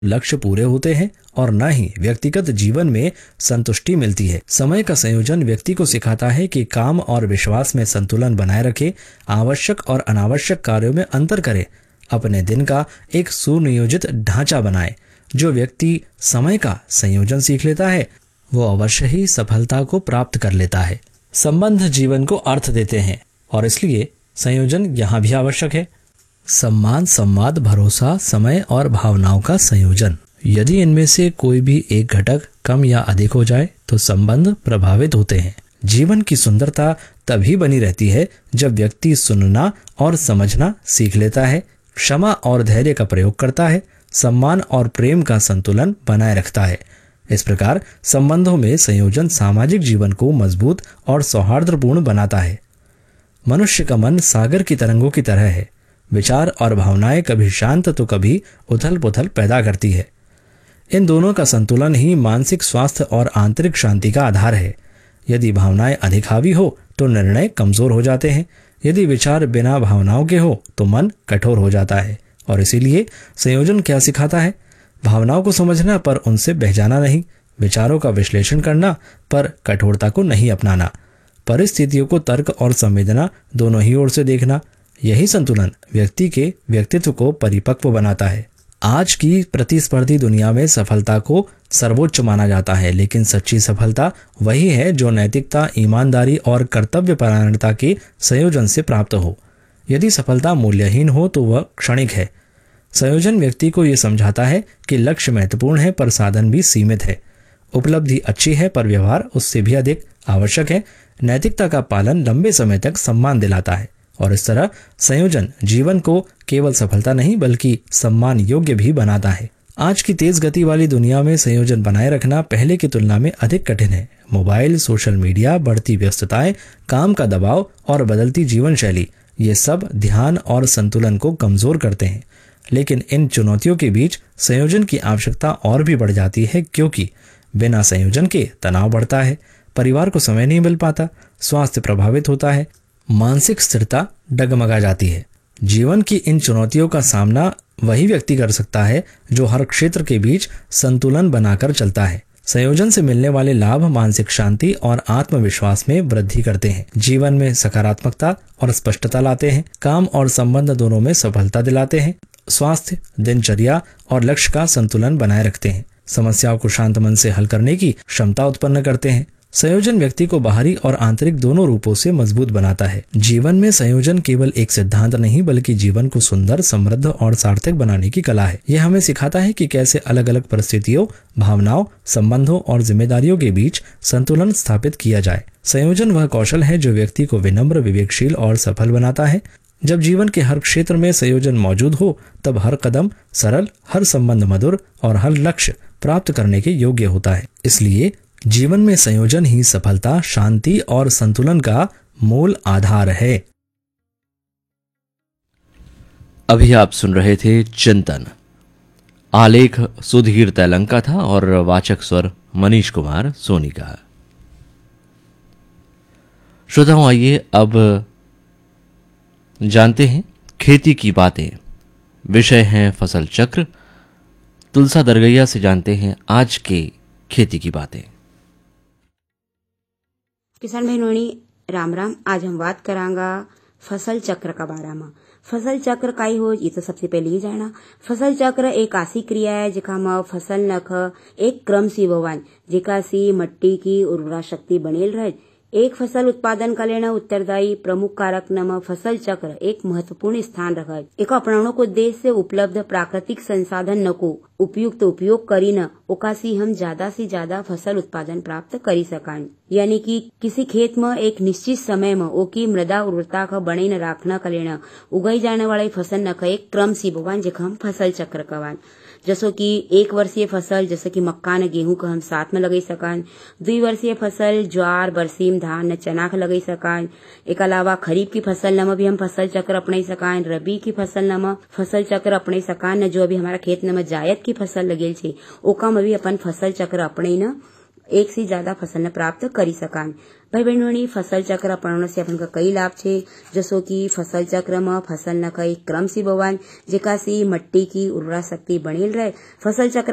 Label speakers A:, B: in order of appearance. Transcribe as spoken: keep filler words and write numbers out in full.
A: लक्ष्य पूरे होते हैं और न ही व्यक्तिगत जीवन में संतुष्टि मिलती है। समय का संयोजन व्यक्ति को सिखाता है कि काम और विश्वास में संतुलन बनाए रखे, आवश्यक और अनावश्यक कार्यों में अंतर करे, अपने दिन का एक सुनियोजित ढांचा बनाए। जो व्यक्ति समय का संयोजन सीख लेता है वो अवश्य ही सफलता को प्राप्त कर लेता है। संबंध जीवन को अर्थ देते हैं और इसलिए संयोजन यहाँ भी आवश्यक है। सम्मान, संवाद, भरोसा, समय और भावनाओं का संयोजन। यदि इनमें से कोई भी एक घटक कम या अधिक हो जाए तो संबंध प्रभावित होते हैं। जीवन की सुंदरता तभी बनी रहती है जब व्यक्ति सुनना और समझना सीख लेता है, क्षमा और धैर्य का प्रयोग करता है, सम्मान और प्रेम का संतुलन बनाए रखता है। इस प्रकार संबंधों में संयोजन सामाजिक जीवन को मजबूत और सौहार्दपूर्ण बनाता है। मनुष्य का मन सागर की तरंगों की तरह है। विचार और भावनाएं कभी शांत तो कभी उथल पुथल पैदा करती है। इन दोनों का संतुलन ही मानसिक स्वास्थ्य और आंतरिक शांति का आधार है। यदि भावनाएं अधिक हावी हो तो निर्णय कमजोर हो जाते हैं। यदि विचार बिना भावनाओं के हो तो मन कठोर हो जाता है। और इसीलिए संयोजन क्या सिखाता है? भावनाओं को समझना पर उनसे बह जाना नहीं, विचारों का विश्लेषण करना पर कठोरता को नहीं अपनाना, परिस्थितियों को तर्क और संवेदना दोनों ही ओर से देखना। यही संतुलन व्यक्ति के व्यक्तित्व को परिपक्व बनाता है। आज की प्रतिस्पर्धी दुनिया में सफलता को सर्वोच्च माना जाता है, लेकिन सच्ची सफलता वही है जो नैतिकता, ईमानदारी और कर्तव्य परायणता के संयोजन से प्राप्त हो। यदि सफलता मूल्यहीन हो तो वह क्षणिक है। संयोजन व्यक्ति को यह समझाता है कि लक्ष्य महत्वपूर्ण है पर साधन भी सीमित है। उपलब्धि अच्छी है पर व्यवहार उससे भी अधिक आवश्यक है। नैतिकता का पालन लंबे समय तक सम्मान दिलाता है। और इस तरह संयोजन जीवन को केवल सफलता नहीं बल्कि सम्मान योग्य भी बनाता है। आज की तेज गति वाली दुनिया में संयोजन बनाए रखना पहले की तुलना में अधिक कठिन है। मोबाइल, सोशल मीडिया, बढ़ती व्यस्तताएं, काम का दबाव और बदलती जीवन शैली, ये सब ध्यान और संतुलन को कमजोर करते हैं। लेकिन इन चुनौतियों के बीच संयोजन की आवश्यकता और भी बढ़ जाती है, क्योंकि बिना संयोजन के तनाव बढ़ता है, परिवार को समय नहीं मिल पाता, स्वास्थ्य प्रभावित होता है, मानसिक स्थिरता डगमगा जाती है। जीवन की इन चुनौतियों का सामना वही व्यक्ति कर सकता है जो हर क्षेत्र के बीच संतुलन बनाकर चलता है। संयोजन से मिलने वाले लाभ मानसिक शांति और आत्मविश्वास में वृद्धि करते हैं, जीवन में सकारात्मकता और स्पष्टता लाते हैं, काम और संबंध दोनों में सफलता दिलाते हैं, स्वास्थ्य, दिनचर्या और लक्ष्य का संतुलन बनाए रखते हैं, समस्याओं को शांत मन से हल करने की क्षमता उत्पन्न करते हैं। संयोजन व्यक्ति को बाहरी और आंतरिक दोनों रूपों से मजबूत बनाता है। जीवन में संयोजन केवल एक सिद्धांत नहीं बल्कि जीवन को सुंदर, समृद्ध और सार्थक बनाने की कला है। यह हमें सिखाता है कि कैसे अलग अलग परिस्थितियों, भावनाओं, संबंधों और जिम्मेदारियों के बीच संतुलन स्थापित किया जाए। संयोजन वह कौशल है जो व्यक्ति को विनम्र, विवेकशील और सफल बनाता है। जब जीवन के हर क्षेत्र में संयोजन मौजूद हो तब हर कदम सरल, हर संबंध मधुर और हर लक्ष्य प्राप्त करने के योग्य होता है। इसलिए जीवन में संयोजन ही सफलता, शांति और संतुलन का मूल आधार है।
B: अभी आप सुन रहे थे चिंतन। आलेख सुधीर तेलंका था और वाचक स्वर मनीष कुमार सोनी का। श्रोताओं, आइए अब जानते हैं खेती की बातें। विषय है फसल चक्र। तुलसा दरगैया से जानते हैं आज के खेती की बातें।
C: किसान बहनों राम राम। आज हम बात करांगा फसल चक्र का बारे में। फसल चक्र काई हो ये तो सबसे पहले ही जाना। फसल चक्र एक ऐसी क्रिया है जिका में फसल नख एक क्रम सी भगवान जिका सी मट्टी की उर्वरा शक्ति बनेल रहे। एक फसल उत्पादन का लेना उत्तरदायी प्रमुख कारक नम फसल चक्र एक महत्वपूर्ण स्थान रखा है। एक अपनाने को उद्देश्य से उपलब्ध प्राकृतिक संसाधन न को उपयुक्त उपयोग करी न ओकासी हम ज्यादा से ज्यादा फसल उत्पादन प्राप्त करी सकान। यानी कि किसी खेत में एक निश्चित समय में ओकी मृदा उर्वरता का बने न रखना का लेना उगाई जाने वाली फसल न का एक क्रम सी भगवान जिका हम फसल चक्र कवान। जैसो कि एक वर्षीय फसल जैसे कि मक्का न गेहूं का हम साथ में लगाई सकान। दुई वर्षीय फसल ज्वार, बरसीम, धान न चना का लगाई सकान। एक अलावा खरीफ की फसल न भी हम फसल चक्र अपनाई सकान। रबी की फसल न फसल चक्र अपनाई सकान। न जो अभी हमारा खेत न जायद की फसल लगेल छे ओका में भी अपन फसल चक्र अपनाई न एक से ज्यादा फसल न प्राप्त करी सकान। भाई बहनों, फसल चक्र अपनाने से अपन का कई लाभ छे, जैसो कि फसल चक्र में फसल न कई क्रम से बोवान जेका से मट्टी की उर्वरा शक्ति बनेल रहे। फसल चक्र